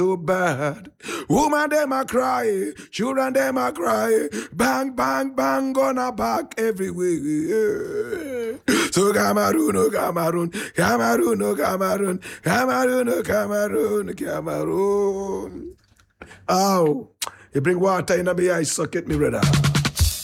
so bad. Woman them a cry, children them a cry. Bang, bang, bang, gonna back everywhere. So Cameroon, oh Cameroon, Cameroon, oh Cameroon, Cameroon, oh Cameroon, Cameroon. Oh, you bring water in a me eye, suck it, me brother.